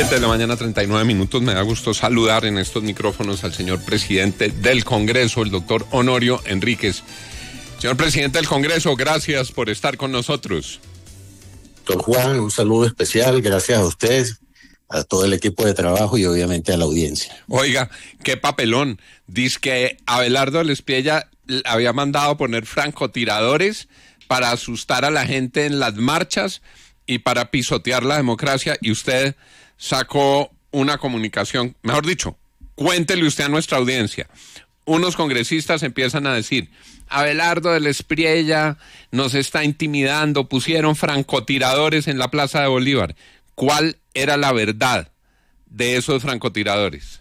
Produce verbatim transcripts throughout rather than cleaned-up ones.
Siete de la mañana, treinta y nueve minutos. Me da gusto saludar en estos micrófonos al señor presidente del Congreso, el doctor Honorio Enríquez. Señor presidente del Congreso, gracias por estar con nosotros. Doctor Juan, un saludo especial, gracias a usted, a todo el equipo de trabajo y obviamente a la audiencia. Oiga, qué papelón. Dice que Abelardo Lespiella había mandado poner francotiradores para asustar a la gente en las marchas y para pisotear la democracia, y usted sacó una comunicación, mejor dicho, cuéntele usted a nuestra audiencia. Unos congresistas empiezan a decir, Abelardo de Lespiella nos está intimidando, pusieron francotiradores en la Plaza de Bolívar. ¿Cuál era la verdad de esos francotiradores?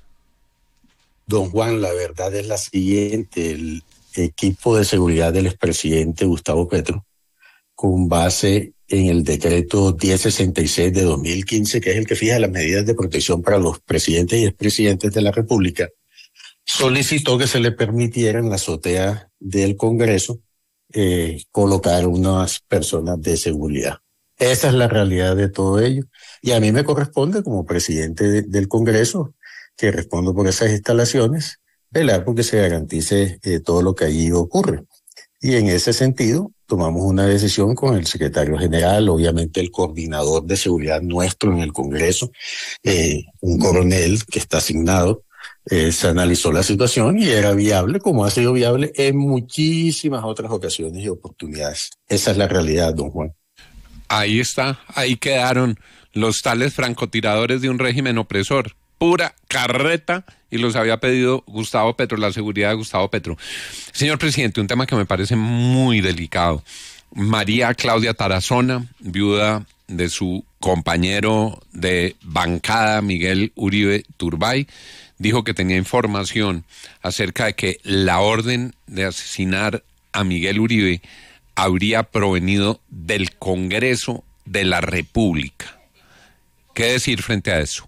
Don Juan, la verdad es la siguiente: el equipo de seguridad del expresidente Gustavo Petro, con base en el decreto diez sesenta y seis de dos mil quince, que es el que fija las medidas de protección para los presidentes y expresidentes de la República, solicitó que se le permitiera en la azotea del Congreso eh, colocar unas personas de seguridad. Esa es la realidad de todo ello. Y a mí me corresponde, como presidente de, del Congreso, que respondo por esas instalaciones, velar porque se garantice eh, todo lo que allí ocurre. Y en ese sentido, tomamos una decisión con el secretario general, obviamente el coordinador de seguridad nuestro en el Congreso, eh, un coronel que está asignado. Eh, se analizó la situación y era viable, como ha sido viable en muchísimas otras ocasiones y oportunidades. Esa es la realidad, don Juan. Ahí está, ahí quedaron los tales francotiradores de un régimen opresor. Pura carreta, y los había pedido Gustavo Petro, la seguridad de Gustavo Petro. Señor presidente, un tema que me parece muy delicado. María Claudia Tarazona, viuda de su compañero de bancada, Miguel Uribe Turbay, dijo que tenía información acerca de que la orden de asesinar a Miguel Uribe habría provenido del Congreso de la República. ¿Qué decir frente a eso?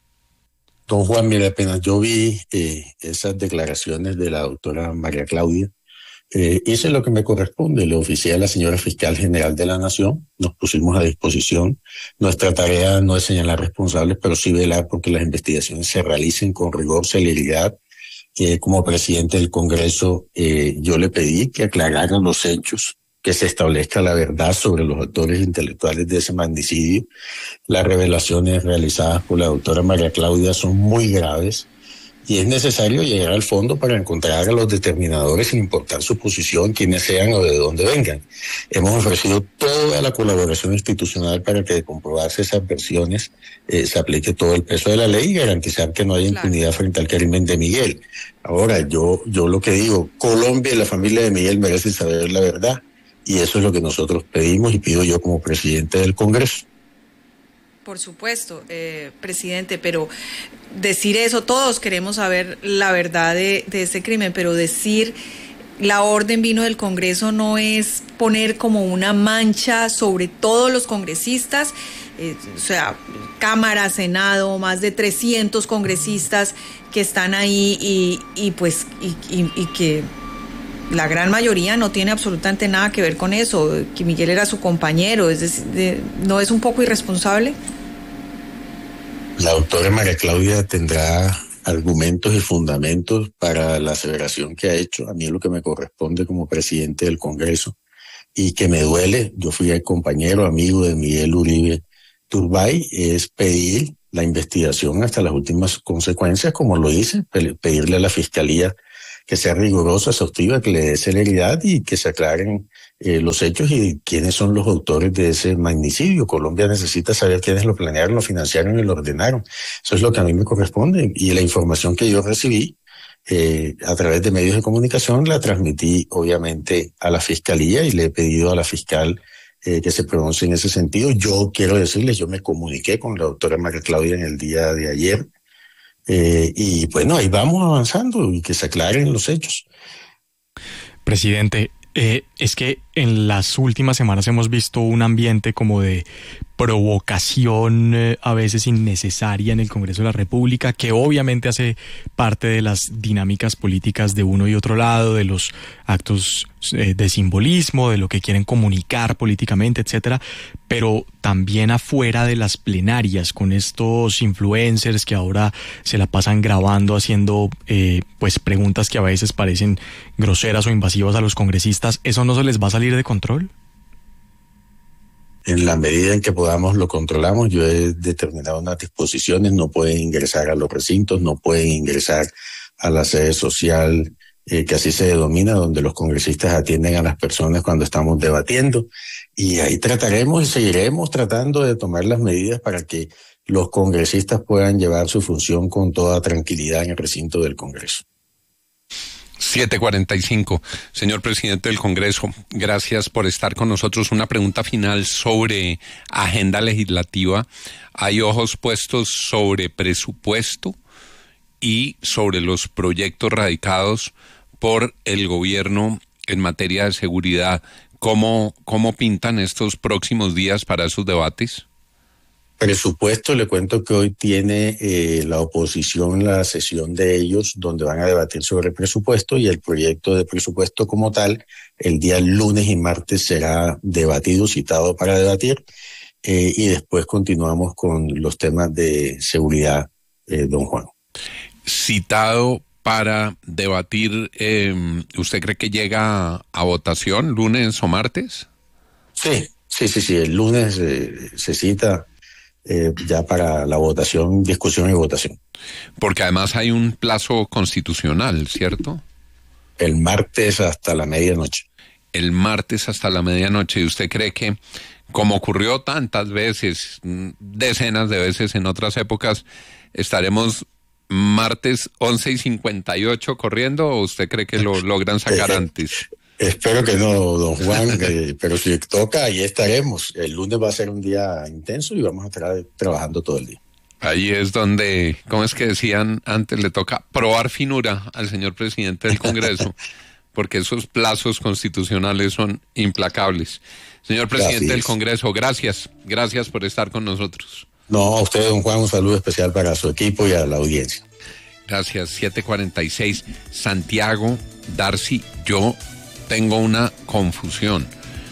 Don Juan, mire, apenas yo vi eh, esas declaraciones de la doctora María Claudia, eh, hice lo que me corresponde, le oficié a la señora Fiscal General de la Nación, nos pusimos a disposición. Nuestra tarea no es señalar responsables, pero sí velar porque las investigaciones se realicen con rigor, celeridad. Eh, como presidente del Congreso, eh, yo le pedí que aclararan los hechos, que se establezca la verdad sobre los autores intelectuales de ese magnicidio. Las revelaciones realizadas por la doctora María Claudia son muy graves y es necesario llegar al fondo para encontrar a los determinadores sin importar su posición, quiénes sean o de dónde vengan. Hemos ofrecido toda la colaboración institucional para que, de comprobarse esas versiones, eh, se aplique todo el peso de la ley y garantizar que no haya Claro. impunidad frente al crimen de Miguel. Ahora, yo, yo lo que digo, Colombia y la familia de Miguel merecen saber la verdad. Y eso es lo que nosotros pedimos y pido yo como presidente del Congreso. Por supuesto, eh, presidente, pero decir eso, todos queremos saber la verdad de, de ese crimen, pero decir la orden vino del Congreso no es poner como una mancha sobre todos los congresistas, eh, o sea, Cámara, Senado, más de trescientos congresistas que están ahí y, y pues, y, y, y que la gran mayoría no tiene absolutamente nada que ver con eso, que Miguel era su compañero, es decir, de, ¿no es un poco irresponsable? La doctora María Claudia tendrá argumentos y fundamentos para la aseveración que ha hecho. A mí es lo que me corresponde como presidente del Congreso y que me duele. Yo fui el compañero, amigo de Miguel Uribe Turbay, es pedir la investigación hasta las últimas consecuencias, como lo hice, pedirle a la Fiscalía que sea rigurosa, exhaustiva, que le dé celeridad y que se aclaren eh, los hechos y quiénes son los autores de ese magnicidio. Colombia necesita saber quiénes lo planearon, lo financiaron y lo ordenaron. Eso es lo que a mí me corresponde. Y la información que yo recibí eh, a través de medios de comunicación la transmití obviamente a la Fiscalía y le he pedido a la fiscal eh, que se pronuncie en ese sentido. Yo quiero decirles, yo me comuniqué con la doctora María Claudia en el día de ayer. Eh, y bueno, ahí vamos avanzando y que se aclaren los hechos. Presidente, eh, es que en las últimas semanas hemos visto un ambiente como de provocación eh, a veces innecesaria en el Congreso de la República, que obviamente hace parte de las dinámicas políticas de uno y otro lado, de los actos eh, de simbolismo, de lo que quieren comunicar políticamente, etcétera, pero también afuera de las plenarias, con estos influencers que ahora se la pasan grabando, haciendo eh, pues preguntas que a veces parecen groseras o invasivas a los congresistas. ¿Eso no se les va a salir de control? En la medida en que podamos lo controlamos. Yo he determinado unas disposiciones: no pueden ingresar a los recintos, no pueden ingresar a la sede social, eh, que así se denomina, donde los congresistas atienden a las personas cuando estamos debatiendo, y ahí trataremos y seguiremos tratando de tomar las medidas para que los congresistas puedan llevar su función con toda tranquilidad en el recinto del Congreso. siete cuarenta y cinco. Señor presidente del Congreso, gracias por estar con nosotros. Una pregunta final sobre agenda legislativa. Hay ojos puestos sobre presupuesto y sobre los proyectos radicados por el gobierno en materia de seguridad. ¿Cómo, cómo pintan estos próximos días para esos debates? Presupuesto, le cuento que hoy tiene eh, la oposición la sesión de ellos, donde van a debatir sobre el presupuesto, y el proyecto de presupuesto como tal el día lunes y martes será debatido, citado para debatir, eh, y después continuamos con los temas de seguridad, eh, don Juan. Citado para debatir, eh, ¿usted cree que llega a votación lunes o martes? Sí, sí, sí, sí, el lunes eh, se cita Eh, ya para la votación, discusión y votación. Porque además hay un plazo constitucional, ¿cierto? El martes hasta la medianoche. El martes hasta la medianoche. ¿Y usted cree que, como ocurrió tantas veces, decenas de veces en otras épocas, estaremos martes once y cincuenta y ocho corriendo, o usted cree que lo logran sacar eh, antes? Espero que no, don Juan, eh, pero si toca, ahí estaremos. El lunes va a ser un día intenso y vamos a estar trabajando todo el día. Ahí es donde, ¿cómo es que decían antes? Le toca probar finura al señor presidente del Congreso, porque esos plazos constitucionales son implacables. Señor presidente del Congreso, gracias, gracias por estar con nosotros. No, a usted, don Juan, un saludo especial para su equipo y a la audiencia. Gracias. siete cuarenta y seis. Santiago, Darcy, yo tengo una confusión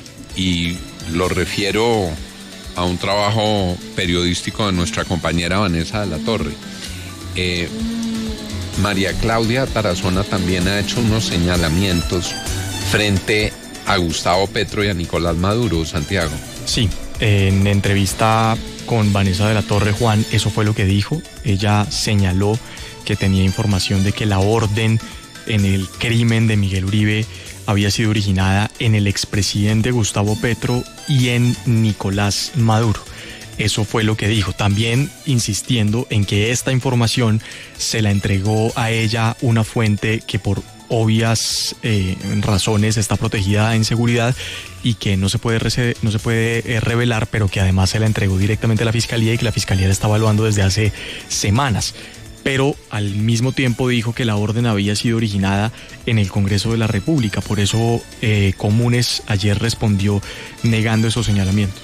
y lo refiero a un trabajo periodístico de nuestra compañera Vanessa de la Torre. Eh, María Claudia Tarazona también ha hecho unos señalamientos frente a Gustavo Petro y a Nicolás Maduro, Santiago. Sí, en entrevista con Vanessa de la Torre, Juan, eso fue lo que dijo. Ella señaló que tenía información de que la orden en el crimen de Miguel Uribe había sido originada en el expresidente Gustavo Petro y en Nicolás Maduro. Eso fue lo que dijo, también insistiendo en que esta información se la entregó a ella una fuente que por obvias eh, razones está protegida en seguridad y que no se puede rece- no se puede eh, revelar, pero que además se la entregó directamente a la Fiscalía y que la Fiscalía la está evaluando desde hace semanas. Pero al mismo tiempo dijo que la orden había sido originada en el Congreso de la República. Por eso eh, Comunes ayer respondió negando esos señalamientos.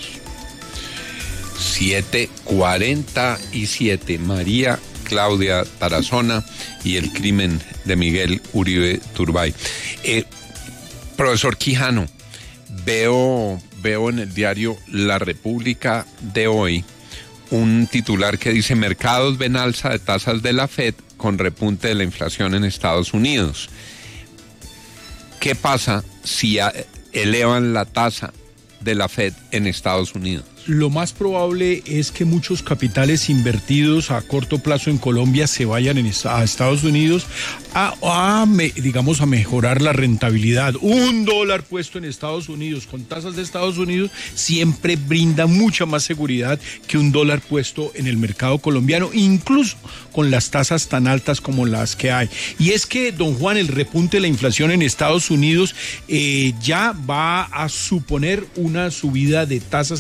siete cuarenta y siete. María Claudia Tarazona y el crimen de Miguel Uribe Turbay. Eh, profesor Quijano, veo, veo en el diario La República de hoy un titular que dice: mercados ven alza de tasas de la Fed con repunte de la inflación en Estados Unidos. ¿Qué pasa si elevan la tasa de la Fed en Estados Unidos? Lo más probable es que muchos capitales invertidos a corto plazo en Colombia se vayan en, a Estados Unidos a, a me, digamos, a mejorar la rentabilidad. Un dólar puesto en Estados Unidos con tasas de Estados Unidos siempre brinda mucha más seguridad que un dólar puesto en el mercado colombiano, incluso con las tasas tan altas como las que hay. Y es que, don Juan, el repunte de la inflación en Estados Unidos eh, ya va a suponer una subida de tasas en la mesa.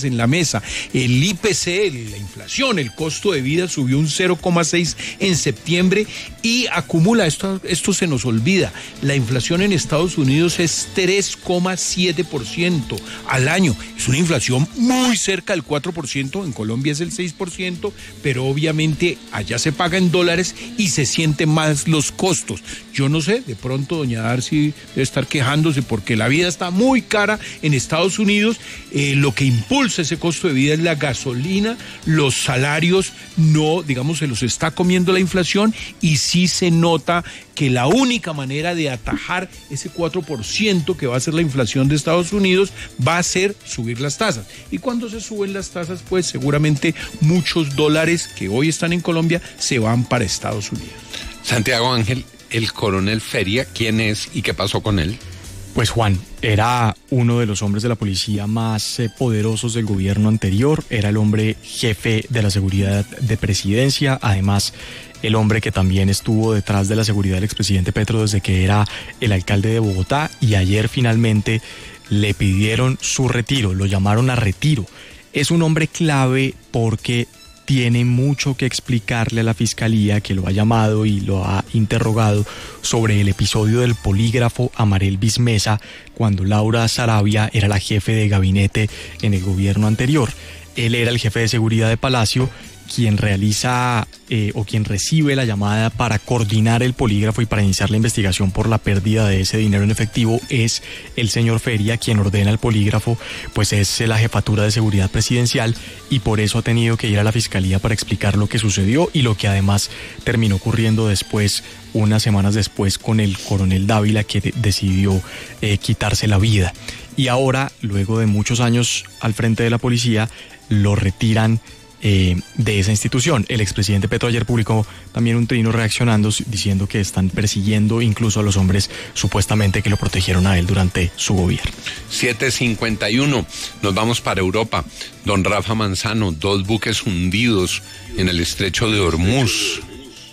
pasa. El I P C, la inflación, el costo de vida subió un cero coma seis en septiembre y acumula, esto, esto se nos olvida, la inflación en Estados Unidos es tres coma siete por ciento al año. Es una inflación muy cerca del cuatro por ciento, en Colombia es el seis por ciento, pero obviamente allá se paga en dólares y se sienten más los costos. Yo no sé, de pronto doña Darcy debe estar quejándose porque la vida está muy cara en Estados Unidos. Eh, lo que impulsa ese costo de vida es la gasolina, los salarios no, digamos, se los está comiendo la inflación y sí se nota que la única manera de atajar ese cuatro por ciento que va a ser la inflación de Estados Unidos va a ser subir las tasas. Y cuando se suben las tasas, pues seguramente muchos dólares que hoy están en Colombia se van para Estados Unidos. Santiago Ángel, el coronel Feria, ¿quién es y qué pasó con él? Pues Juan, era uno de los hombres de la policía más eh, poderosos del gobierno anterior, era el hombre jefe de la seguridad de presidencia, además el hombre que también estuvo detrás de la seguridad del expresidente Petro desde que era el alcalde de Bogotá, y ayer finalmente le pidieron su retiro, lo llamaron a retiro. Es un hombre clave porque tiene mucho que explicarle a la fiscalía, que lo ha llamado y lo ha interrogado sobre el episodio del polígrafo Amarel Bismesa cuando Laura Sarabia era la jefe de gabinete en el gobierno anterior. Él era el jefe de seguridad de Palacio, quien realiza eh, o quien recibe la llamada para coordinar el polígrafo y para iniciar la investigación por la pérdida de ese dinero en efectivo es el señor Feria, quien ordena el polígrafo, pues es la jefatura de seguridad presidencial y por eso ha tenido que ir a la fiscalía para explicar lo que sucedió y lo que además terminó ocurriendo después, unas semanas después, con el coronel Dávila, que de- decidió eh, quitarse la vida. Y ahora, luego de muchos años al frente de la policía, lo retiran Eh, de esa institución. El expresidente Petro ayer publicó también un trino reaccionando, diciendo que están persiguiendo incluso a los hombres supuestamente que lo protegieron a él durante su gobierno. siete cincuenta y uno, nos vamos para Europa. Don Rafa Manzano, dos buques hundidos en el estrecho de Hormuz.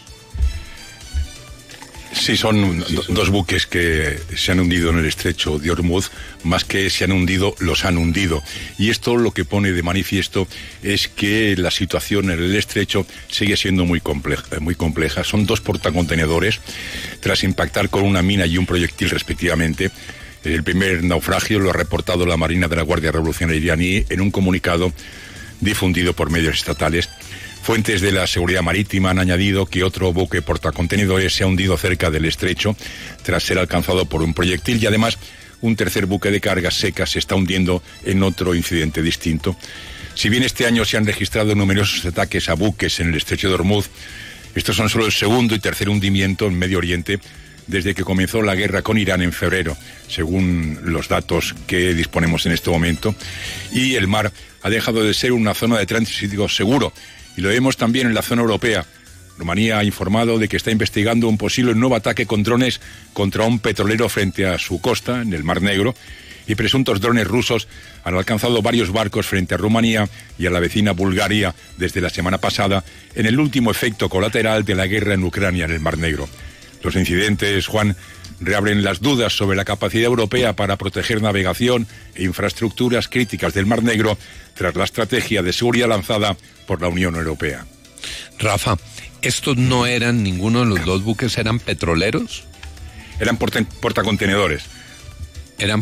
Sí, son do- dos buques que se han hundido en el estrecho de Hormuz, más que se han hundido, los han hundido. Y esto lo que pone de manifiesto es que la situación en el estrecho sigue siendo muy compleja, muy compleja. Son dos portacontenedores, tras impactar con una mina y un proyectil respectivamente. El primer naufragio lo ha reportado la Marina de la Guardia Revolucionaria iraní en un comunicado difundido por medios estatales. Fuentes de la seguridad marítima han añadido que otro buque portacontenedores se ha hundido cerca del estrecho tras ser alcanzado por un proyectil y además un tercer buque de cargas secas se está hundiendo en otro incidente distinto. Si bien este año se han registrado numerosos ataques a buques en el estrecho de Hormuz, estos son solo el segundo y tercer hundimiento en Medio Oriente desde que comenzó la guerra con Irán en febrero, según los datos que disponemos en este momento. Y el mar ha dejado de ser una zona de tránsito seguro. Y lo vemos también en la zona europea. Rumanía ha informado de que está investigando un posible nuevo ataque con drones contra un petrolero frente a su costa, en el Mar Negro, y presuntos drones rusos han alcanzado varios barcos frente a Rumanía y a la vecina Bulgaria desde la semana pasada, en el último efecto colateral de la guerra en Ucrania en el Mar Negro. Los incidentes, Juan, reabren las dudas sobre la capacidad europea para proteger navegación e infraestructuras críticas del Mar Negro tras la estrategia de seguridad lanzada por la Unión Europea. Rafa, ¿estos no eran, ninguno de los dos buques eran petroleros? Eran porta- portacontenedores. Eran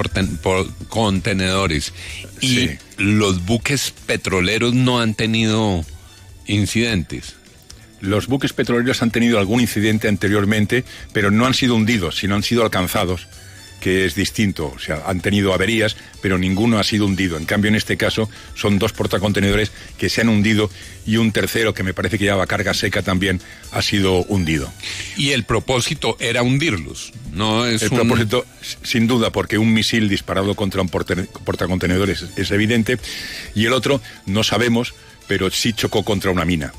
portacontenedores. Y Sí. los buques petroleros no han tenido incidentes. Los buques petroleros han tenido algún incidente anteriormente, pero no han sido hundidos, sino han sido alcanzados, que es distinto. O sea, han tenido averías, pero ninguno ha sido hundido. En cambio, en este caso, son dos portacontenedores que se han hundido y un tercero, que me parece que llevaba carga seca, también ha sido hundido. Y el propósito era hundirlos, no es El un... propósito, sin duda, porque un misil disparado contra un porte- portacontenedores es, es evidente, y el otro, no sabemos, pero sí chocó contra una mina.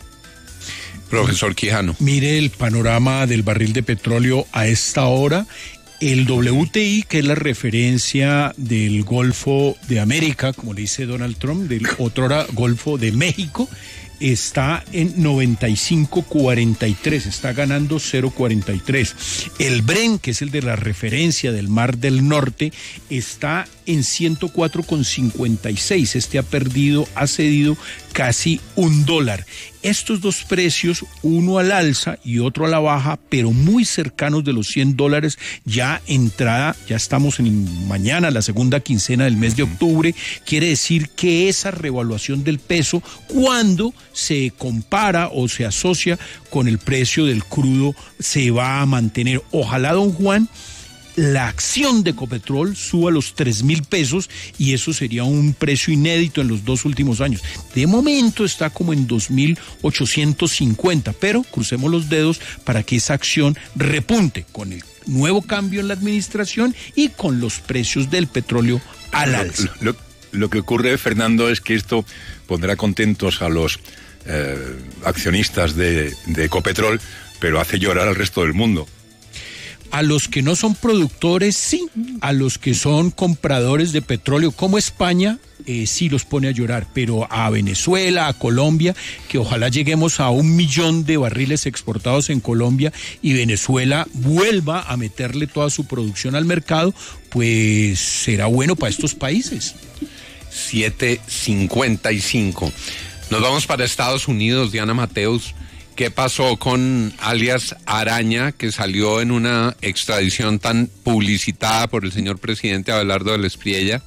Profesor Quijano. Mire el panorama del barril de petróleo a esta hora. El W T I, que es la referencia del Golfo de América, como le dice Donald Trump, del otrora Golfo de México, está en noventa y cinco cuarenta y tres, está ganando cero cuarenta y tres. El Brent, que es el de la referencia del Mar del Norte, está en ciento cuatro con cincuenta y seis. Este ha perdido, ha cedido casi un dólar. Estos dos precios, uno al alza y otro a la baja, pero muy cercanos de los cien dólares, ya entrada, ya estamos en mañana, la segunda quincena del mes de octubre, quiere decir que esa revaluación del peso, cuando se compara o se asocia con el precio del crudo, se va a mantener. Ojalá, don Juan, la acción de Ecopetrol suba a los tres mil pesos y eso sería un precio inédito en los dos últimos años. De momento está como en dos mil ochocientos cincuenta, pero crucemos los dedos para que esa acción repunte con el nuevo cambio en la administración y con los precios del petróleo al alza. Lo, lo, lo que ocurre, Fernando, es que esto pondrá contentos a los eh, accionistas de, de Ecopetrol, pero hace llorar al resto del mundo. A los que no son productores, sí. A los que son compradores de petróleo, como España, eh, sí los pone a llorar. Pero a Venezuela, a Colombia, que ojalá lleguemos a un millón de barriles exportados en Colombia y Venezuela vuelva a meterle toda su producción al mercado, pues será bueno para estos países. siete cincuenta y cinco. Nos vamos para Estados Unidos, Diana Mateus. ¿Qué pasó con alias Araña, que salió en una extradición tan publicitada por el señor presidente Abelardo del Espriella?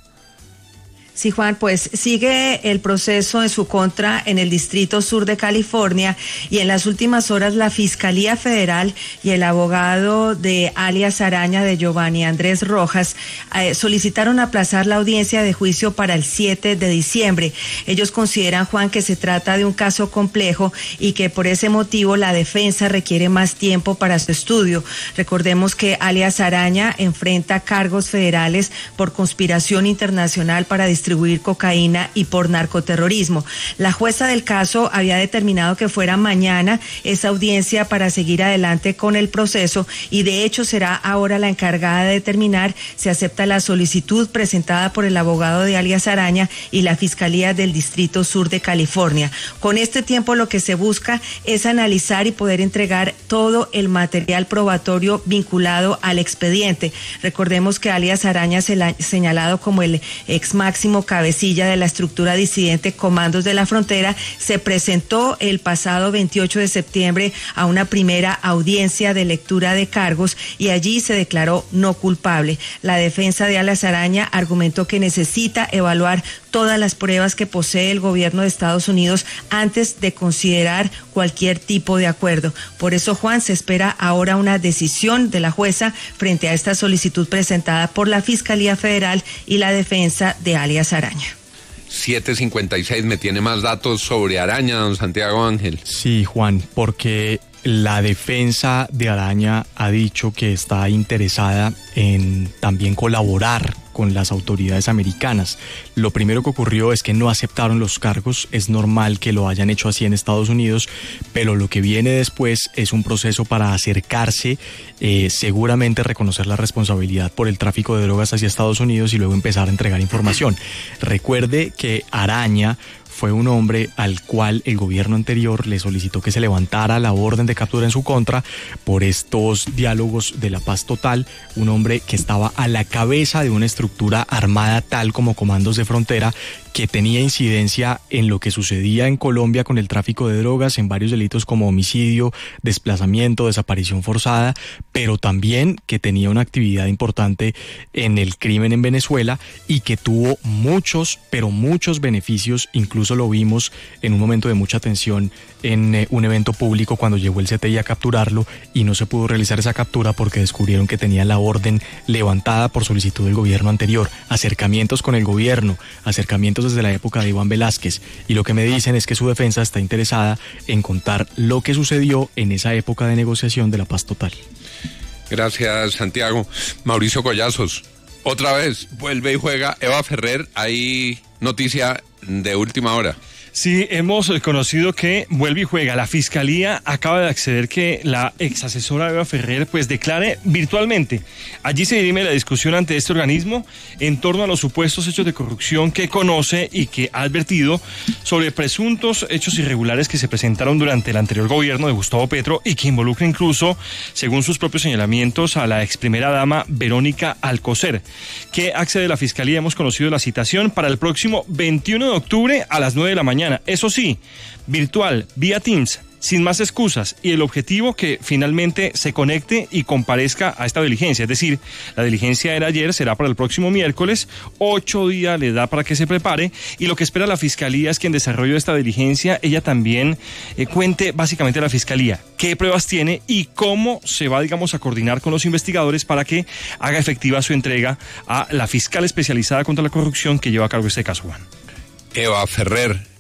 Sí, Juan, pues sigue el proceso en su contra en el Distrito Sur de California y en las últimas horas la Fiscalía Federal y el abogado de alias Araña, de Giovanni Andrés Rojas, eh, solicitaron aplazar la audiencia de juicio para el siete de diciembre. Ellos consideran, Juan, que se trata de un caso complejo y que por ese motivo la defensa requiere más tiempo para su estudio. Recordemos que alias Araña enfrenta cargos federales por conspiración internacional para distribuir distribuir cocaína y por narcoterrorismo. La jueza del caso había determinado que fuera mañana esa audiencia para seguir adelante con el proceso y de hecho será ahora la encargada de determinar si acepta la solicitud presentada por el abogado de alias Araña y la Fiscalía del Distrito Sur de California. Con este tiempo lo que se busca es analizar y poder entregar todo el material probatorio vinculado al expediente. Recordemos que alias Araña se la, señalado como el ex máximo cabecilla de la estructura disidente Comandos de la Frontera, se presentó el pasado veintiocho de septiembre a una primera audiencia de lectura de cargos y allí se declaró no culpable. La defensa de alias Araña argumentó que necesita evaluar todas las pruebas que posee el gobierno de Estados Unidos antes de considerar cualquier tipo de acuerdo. Por eso, Juan, se espera ahora una decisión de la jueza frente a esta solicitud presentada por la Fiscalía Federal y la defensa de alias Araña. siete cincuenta y seis, me tiene más datos sobre Araña, don Santiago Ángel. Sí, Juan, porque la defensa de Araña ha dicho que está interesada en también colaborar con las autoridades americanas. Lo primero que ocurrió es que no aceptaron los cargos. Es normal que lo hayan hecho así en Estados Unidos, pero lo que viene después es un proceso para acercarse, eh, seguramente reconocer la responsabilidad por el tráfico de drogas hacia Estados Unidos y luego empezar a entregar información. Recuerde que Araña fue un hombre al cual el gobierno anterior le solicitó que se levantara la orden de captura en su contra por estos diálogos de la paz total, un hombre que estaba a la cabeza de una estructura armada tal como Comandos de Frontera, que tenía incidencia en lo que sucedía en Colombia con el tráfico de drogas, en varios delitos como homicidio, desplazamiento, desaparición forzada, pero también que tenía una actividad importante en el crimen en Venezuela y que tuvo muchos, pero muchos beneficios. Incluso lo vimos en un momento de mucha tensión en eh, un evento público cuando llegó el C T I a capturarlo y no se pudo realizar esa captura porque descubrieron que tenía la orden levantada por solicitud del gobierno anterior, acercamientos con el gobierno, acercamientos desde la época de Iván Velásquez, y lo que me dicen es que su defensa está interesada en contar lo que sucedió en esa época de negociación de la paz total. Gracias, Santiago. Mauricio Collazos, otra vez vuelve y juega Eva Ferrer. Hay noticia de última hora. Sí, hemos conocido que vuelve y juega. La Fiscalía acaba de acceder que la ex asesora Eva Ferrer pues declare virtualmente. Allí se dirime la discusión ante este organismo en torno a los supuestos hechos de corrupción que conoce y que ha advertido sobre presuntos hechos irregulares que se presentaron durante el anterior gobierno de Gustavo Petro y que involucra incluso, según sus propios señalamientos, a la ex primera dama Verónica Alcocer. ¿Qué accede la Fiscalía? Hemos conocido la citación para el próximo veintiuno de octubre a las nueve de la mañana. Eso sí, virtual, vía Teams, sin más excusas, y el objetivo que finalmente se conecte y comparezca a esta diligencia. Es decir, la diligencia era ayer, será para el próximo miércoles, ocho días le da para que se prepare, y lo que espera la Fiscalía es que en desarrollo de esta diligencia ella también eh, cuente básicamente a la Fiscalía qué pruebas tiene y cómo se va, digamos, a coordinar con los investigadores para que haga efectiva su entrega a la fiscal especializada contra la corrupción que lleva a cargo este caso, Juan. Eva Ferrer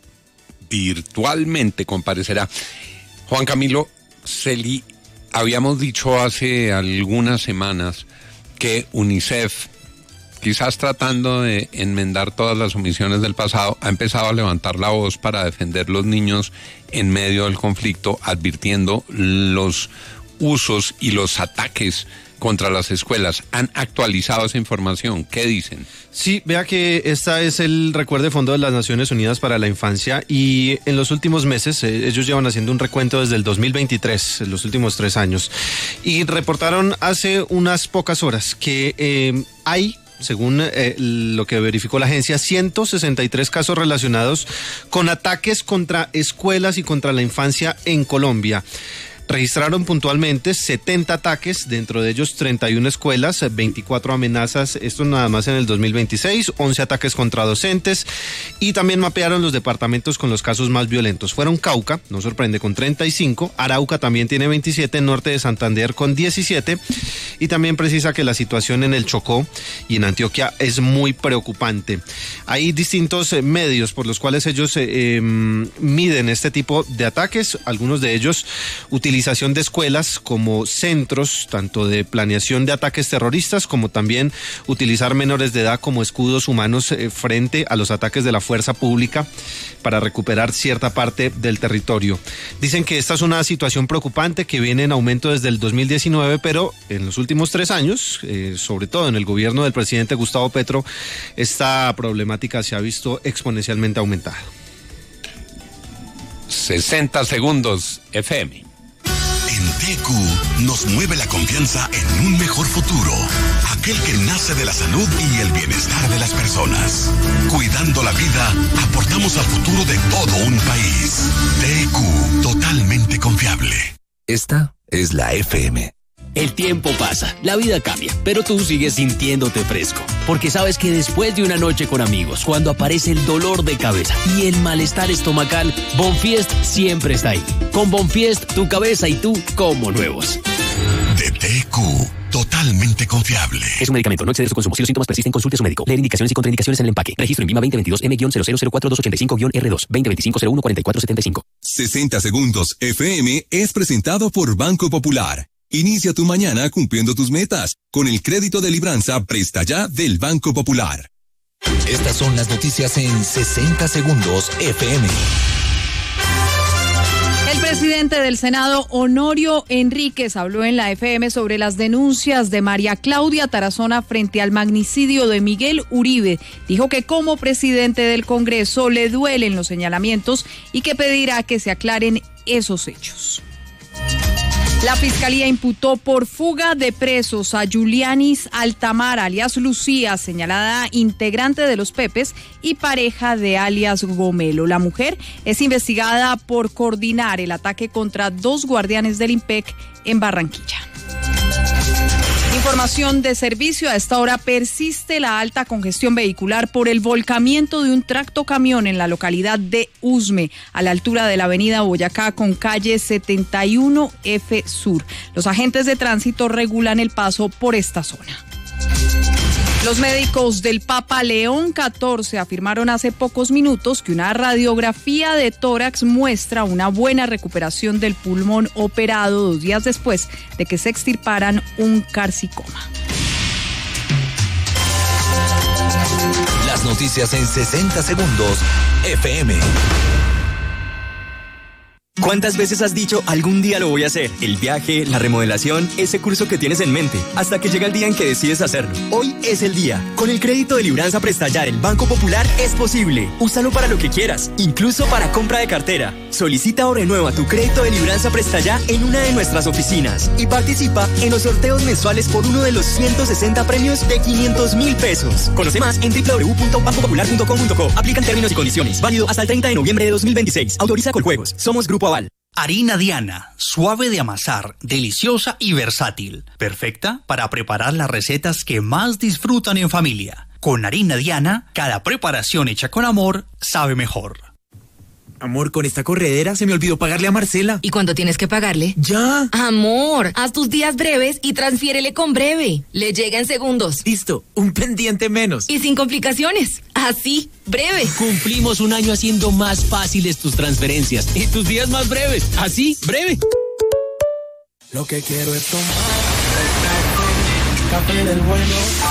virtualmente comparecerá. Juan Camilo Celi, habíamos dicho hace algunas semanas que UNICEF, quizás tratando de enmendar todas las omisiones del pasado, ha empezado a levantar la voz para defender los niños en medio del conflicto, advirtiendo los usos y los ataques contra las escuelas. ¿Han actualizado esa información? ¿Qué dicen? Sí, vea que esta es el recuerdo de fondo de las Naciones Unidas para la Infancia y en los últimos meses, eh, ellos llevan haciendo un recuento desde el dos mil veintitrés, los últimos tres años, y reportaron hace unas pocas horas que eh, hay, según eh, lo que verificó la agencia, ciento sesenta y tres casos relacionados con ataques contra escuelas y contra la infancia en Colombia. Registraron puntualmente setenta ataques, dentro de ellos treinta y una escuelas, veinticuatro amenazas, esto nada más en el dos mil veintiséis, once ataques contra docentes y también mapearon los departamentos con los casos más violentos. Fueron Cauca, no sorprende, con treinta y cinco, Arauca también tiene veintisiete, Norte de Santander con diecisiete y también precisa que la situación en el Chocó y en Antioquia es muy preocupante. Hay distintos eh, medios por los cuales ellos eh, eh, miden este tipo de ataques, algunos de ellos utilizan utilización de escuelas como centros tanto de planeación de ataques terroristas como también utilizar menores de edad como escudos humanos eh, frente a los ataques de la fuerza pública para recuperar cierta parte del territorio. Dicen que esta es una situación preocupante que viene en aumento desde el dos mil diecinueve, pero en los últimos tres años, eh, sobre todo en el gobierno del presidente Gustavo Petro, esta problemática se ha visto exponencialmente aumentada. sesenta segundos F M. En T Q nos mueve la confianza en un mejor futuro, aquel que nace de la salud y el bienestar de las personas. Cuidando la vida, aportamos al futuro de todo un país. T Q, totalmente confiable. Esta es la F M. El tiempo pasa, la vida cambia, pero tú sigues sintiéndote fresco, porque sabes que después de una noche con amigos, cuando aparece el dolor de cabeza y el malestar estomacal, Bonfiest siempre está ahí. Con Bonfiest, tu cabeza y tú como nuevos. De T Q, totalmente confiable. Es un medicamento, no exceder su consumo. Si los síntomas persisten, consulte a su médico. Leer indicaciones y contraindicaciones en el empaque. Registro en Vima veinte veintidós M cero cero cuatro dos ocho cinco R dos, veinte veinticinco cero uno cuarenta y cuatro setenta y cinco. sesenta segundos F M es presentado por Banco Popular. Inicia tu mañana cumpliendo tus metas con el crédito de libranza Presta Ya del Banco Popular. Estas son las noticias en sesenta segundos F M. El presidente del Senado, Honorio Enríquez, habló en la F M sobre las denuncias de María Claudia Tarazona frente al magnicidio de Miguel Uribe. Dijo que como presidente del Congreso le duelen los señalamientos y que pedirá que se aclaren esos hechos. La Fiscalía imputó por fuga de presos a Julianis Altamar, alias Lucía, señalada integrante de los Pepes y pareja de alias Gomelo. La mujer es investigada por coordinar el ataque contra dos guardianes del IMPEC en Barranquilla. Información de servicio. A esta hora persiste la alta congestión vehicular por el volcamiento de un tractocamión en la localidad de Usme, a la altura de la avenida Boyacá con calle setenta y uno F Sur. Los agentes de tránsito regulan el paso por esta zona. Los médicos del Papa León catorce afirmaron hace pocos minutos que una radiografía de tórax muestra una buena recuperación del pulmón operado dos días después de que se extirparan un carcinoma. Las Las noticias en sesenta segundos. F M. ¿Cuántas veces has dicho algún día lo voy a hacer? El viaje, la remodelación, ese curso que tienes en mente, hasta que llega el día en que decides hacerlo. Hoy es el día. Con el crédito de Libranza Presta Ya del Banco Popular es posible. Úsalo para lo que quieras, incluso para compra de cartera. Solicita o renueva tu crédito de Libranza Presta Ya en una de nuestras oficinas y participa en los sorteos mensuales por uno de los ciento sesenta premios de quinientos mil pesos. Conoce más en doble u doble u doble u punto banco popular punto com punto co. Aplican términos y condiciones. Válido hasta el treinta de noviembre de dos mil veintiséis. Autoriza Coljuegos. Somos Grupo Aval. Harina Diana, suave de amasar, deliciosa y versátil. Perfecta para preparar las recetas que más disfrutan en familia. Con Harina Diana, cada preparación hecha con amor sabe mejor. Amor, con esta corredera se me olvidó pagarle a Marcela. ¿Y cuándo tienes que pagarle? ¡Ya! Amor, haz tus días breves y transfiérele con Breve. Le llega en segundos. Listo, un pendiente menos. Y sin complicaciones. Así, Breve. Cumplimos un año haciendo más fáciles tus transferencias y tus días más breves. Así, Breve. Lo que quiero es tomar café del bueno.